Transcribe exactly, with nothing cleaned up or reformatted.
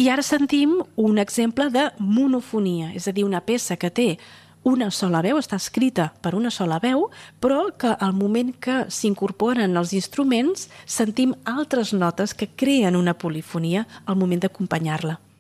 I ara sentim un exemple de monofonia, és a dir, una peça que té una sola veu, està escrita per una sola veu, però que al moment que s'incorporen els instruments sentim altres notes que creen una polifonia al moment d'acompanyar-la.